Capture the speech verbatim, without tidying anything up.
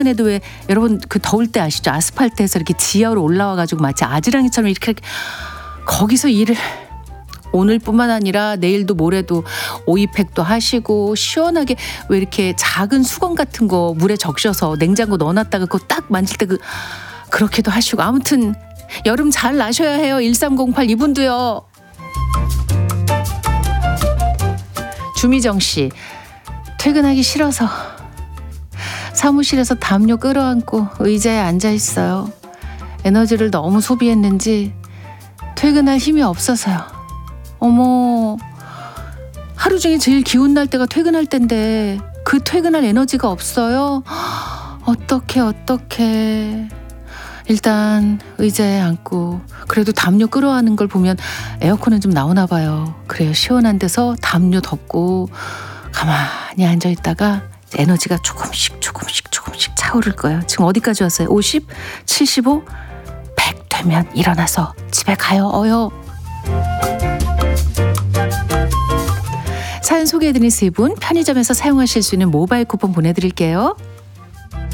에도 왜 여러분 그 더울 때 아시죠? 아스팔트에서 이렇게 지하로 올라와 가지고 마치 아지랑이처럼 이렇게 거기서 일을 오늘뿐만 아니라 내일도 모레도 오이팩도 하시고 시원하게 왜 이렇게 작은 수건 같은 거 물에 적셔서 냉장고 넣어놨다가 그거 딱 만질 때 그 그렇게도 하시고 아무튼 여름 잘 나셔야 해요. 일삼공팔 이분도요. 주미정 씨, 퇴근하기 싫어서 사무실에서 담요 끌어안고 의자에 앉아 있어요. 에너지를 너무 소비했는지 퇴근할 힘이 없어서요. 어머, 하루 중에 제일 기운 날 때가 퇴근할 때인데 그 퇴근할 에너지가 없어요? 어떡해 어떡해. 일단 의자에 앉고 그래도 담요 끌어안는 걸 보면 에어컨은 좀 나오나 봐요. 그래요. 시원한 데서 담요 덮고 가만히 앉아있다가 에너지가 조금씩 조금씩 조금씩 차오를 거예요. 지금 어디까지 왔어요? 오십, 칠십오, 백 되면 일어나서 집에 가요. 어여. 사연 소개해드린 세 분 편의점에서 사용하실 수 있는 모바일 쿠폰 보내드릴게요.